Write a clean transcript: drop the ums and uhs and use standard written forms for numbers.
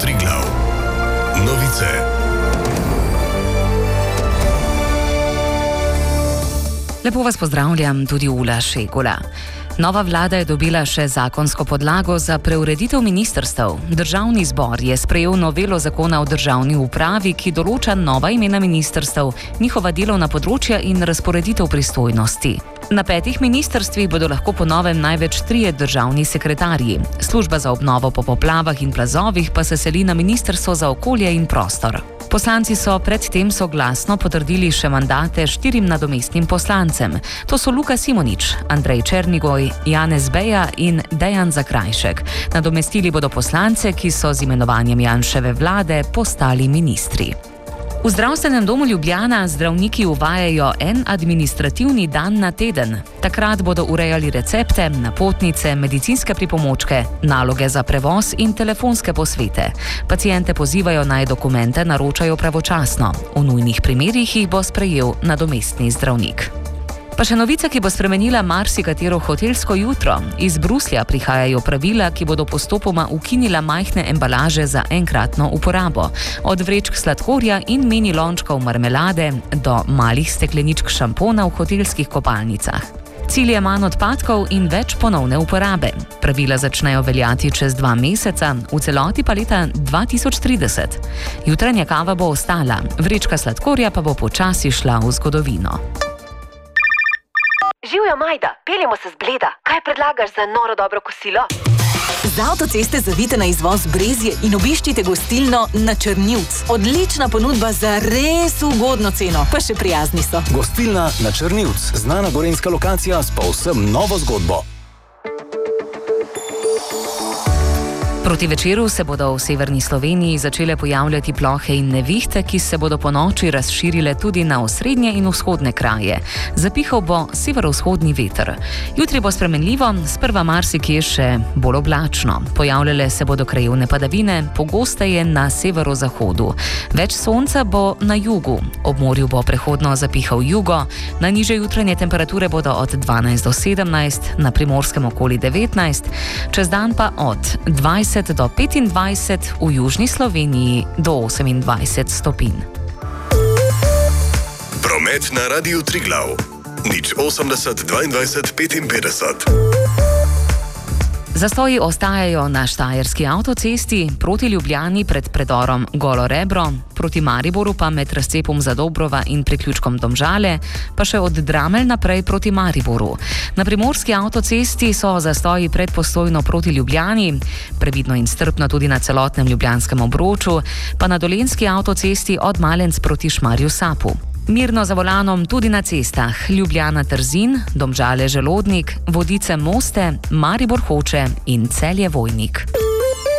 Triglav. Novice. Lepo vas pozdravljam, tudi Ula Šegula. Nova vlada je dobila še zakonsko podlago za preureditev ministrstev. Državni zbor je sprejel novelo zakona o državni upravi, ki določa nova imena ministrstev, njihova delovna področja in razporeditev pristojnosti. Na 5 ministrstvih bodo lahko po novem največ 3 državni sekretarji. Služba za obnovo po poplavah in plazovih pa se seli na Ministrstvo za okolje in prostor. Poslanci so predtem soglasno potrdili še mandate 4 nadomestnim poslancem. To so Luka Simonič, Andrej Černigoj, Janez Beja in Dejan Zakrajšek. Nadomestili bodo poslance, ki so z imenovanjem Janševe vlade postali ministri. V zdravstvenem domu Ljubljana zdravniki uvajajo en administrativni dan na teden. Takrat bodo urejali recepte, napotnice, medicinske pripomočke, naloge za prevoz in telefonske posvete. Paciente pozivajo naj dokumente naročajo pravočasno. V nujnih primerih jih bo sprejel nadomestni zdravnik. Pa še novica, ki bo spremenila marsikatero hotelsko jutro. Iz Bruslja prihajajo pravila, ki bodo postopoma ukinila majhne embalaže za enkratno uporabo. Od vrečk sladkorja in mini lončkov marmelade do malih stekleničk šampona v hotelskih kopalnicah. Cilj je manj odpadkov in več ponovne uporabe. Pravila začnejo veljati čez 2 meseca, v celoti pa leta 2030. Jutranja kava bo ostala, vrečka sladkorja pa bo počasi šla v zgodovino. Živjo, Majda, peljemo se z Bleda. Kaj predlagaš za noro dobro kosilo? Z avtoceste zavite na izvoz Brezje in obiščite gostilno Na Črnivc. Odlična ponudba za res ugodno ceno, pa še prijazni so. Gostilna Na Črnivc, znana gorenjska lokacija s povsem novo zgodbo. Proti večeru se bodo v severni Sloveniji začele pojavljati plohe in nevihte, ki se bodo po noči razširile tudi na osrednje in vzhodne kraje. Zapihal bo severovzhodni veter. Jutri bo spremenljivo, sprva marsikje še bolj oblačno. Pojavljale se bodo krajevne padavine, pogosteje na severozahodu. Več sonca bo na jugu. Ob morju bo prehodno zapihal jugo. Najnižje jutranje temperature bodo od 12 do 17, na Primorskem okoli 19, čez dan pa od 20 do 25, v južni Sloveniji do 28 stopinj. Promet na Radiu Triglav. 080 22 55. Zastoji ostajajo na štajerski avtocesti, proti Ljubljani pred predorom Golo Rebro, proti Mariboru pa med razcepom Zadobrova in priključkom Domžale, pa še od Dramelj naprej proti Mariboru. Na primorski avtocesti so zastoji pred Postojno proti Ljubljani, previdno in strpno tudi na celotnem ljubljanskem obroču, pa na dolenjski avtocesti od Malenc proti Šmarju Sapu. Mirno za volanom tudi na cestah Ljubljana-Trzin, Domžale-Želodnik, Vodice-Moste, Maribor-Hoče in Celje-Vojnik.